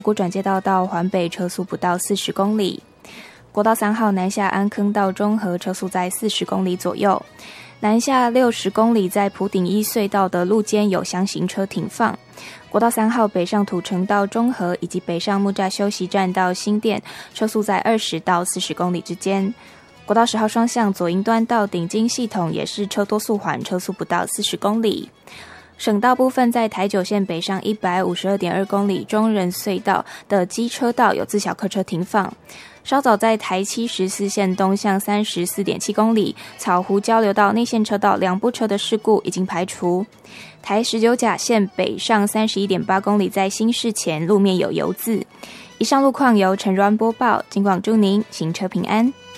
国转接道到环北车速不到40公里。国道3号南下安坑到中和车速在40公里左右。南下60公里，在埔顶一隧道的路肩有厢型车停放。国道3号北上土城到中和，以及北上木栅休息站到新店，车速在20到40公里之间。国道10号双向左营端到顶金系统也是车多速缓，车速不到40公里。省道部分在台九线北上152.2公里中仁隧道的机车道有自小客车停放。稍早在台714线东向34.7公里草湖交流道内线车道两部车的事故已经排除。台19甲线北上31.8公里在新市前路面有油渍。以上路况由陈软播报，警广祝您行车平安。